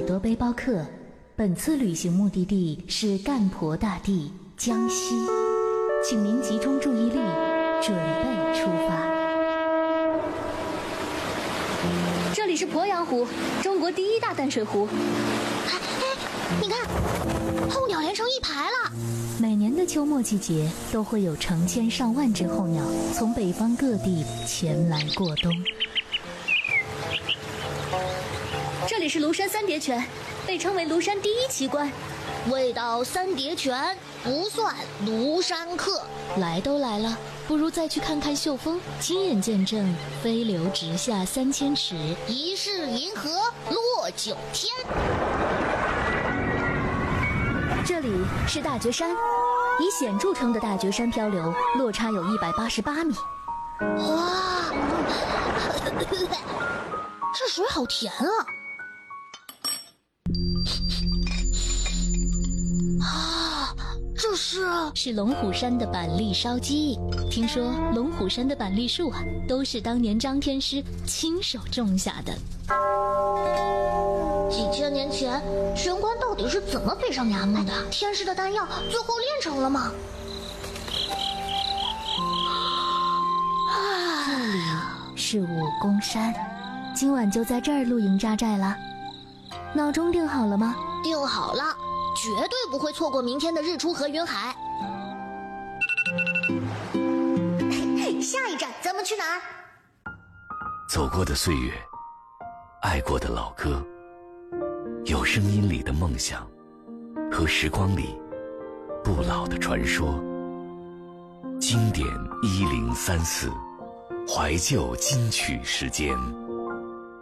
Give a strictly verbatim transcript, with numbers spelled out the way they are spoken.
多背包客，本次旅行目的地是干婆大地江西，请您集中注意力，准备出发。 这里是鄱阳湖，中国第一大淡水湖。 哎哎，你看，候鸟连成一排了。 每年的秋末季节，都会有成千上万只候鸟从北方各地前来过冬。 这里是庐山三叠泉，被称为庐山第一奇观。 未到三叠泉，不算庐山客。 来都来了，不如再去看看秀峰，亲眼见证飞流直下三千尺， 疑是银河落九天。 这里是大觉山，以险著称的大觉山漂流落差有一百八十八米。 哇，这水好甜啊！啊，这是是龙虎山的板栗烧鸡。听说龙虎山的板栗树啊，都是当年张天师亲手种下的。 几千年前，玄关到底是怎么飞上崖木的？天师的丹药最后炼成了吗？ 这里是武功山，今晚就在这儿露营扎寨了。闹钟定好了吗？ 定好了，绝对不会错过明天的日出和云海。下一站咱们去哪儿？ 走过的岁月，爱过的老歌，有声音里的梦想，和时光里不老的传说。经典一零三四，怀旧金曲时间。